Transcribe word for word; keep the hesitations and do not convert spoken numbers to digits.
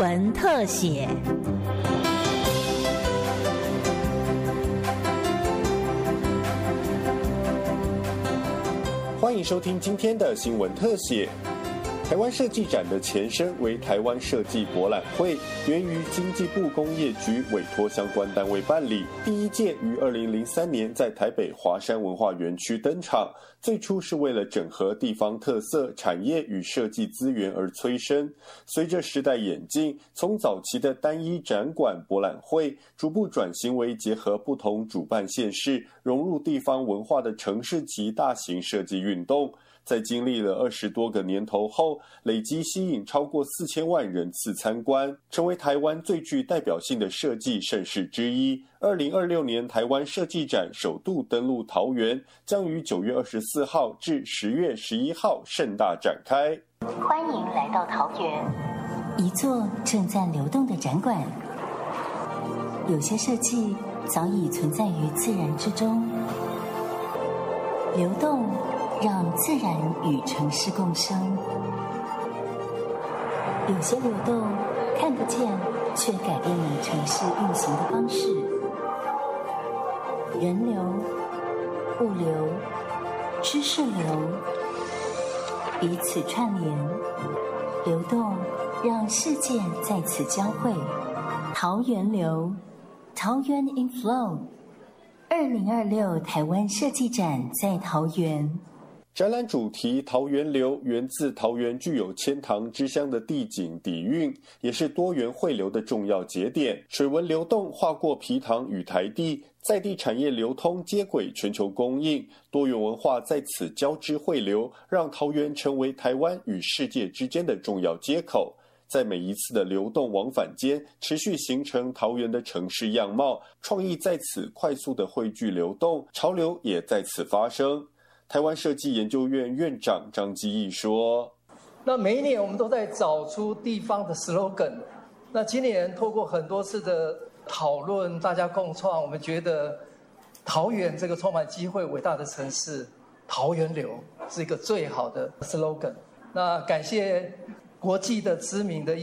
闻特写。 欢迎收听今天的新闻特写。台湾设计展的前身为台湾设计博览会，源于经济部工业局委托相关单位办理。第一届于二零零三年在台北华山文化园区登场，最初是为了整合地方特色产业与设计资源而催生。随着时代演进，从早期的单一展馆博览会，逐步转型为结合不同主办县市、融入地方文化的城市级大型设计运动。在经历了二十多个年头后，累积吸引超过四千万人次参观，成为台湾最具代表性的设计盛事之一。二零二六年台湾设计展首度登陆桃园，将于九月二十四号至十月十一号盛大展开。 欢迎来到桃园， 一座正在流动的展馆。有些设计早已存在于自然之中，流动让自然与城市共生。有些流动看不见，却改变了城市运行的方式。人流、物流、知识流彼此串联，流动让世界在此交汇。桃源流，桃源 in flow。二零二六台湾设计展在桃园。 展览主题桃源流源自桃园具有千塘之乡的地景底蕴，也是多元汇流的重要节点。水文流动划过皮塘与台地，在地产业流通接轨全球供应，多元文化在此交织汇流，让桃园成为台湾与世界之间的重要接口。在每一次的流动往返间，持续形成桃园的城市样貌，创意在此快速的汇聚流动，潮流也在此发生。台湾设计研究院院长张基义说： 那每一年我们都在找出地方的 slogan， 那今年透过很多次的讨论，大家共创，我们觉得桃园这个充满机会伟大的城市，桃源流是一个最好的 slogan。那感谢国际的知名的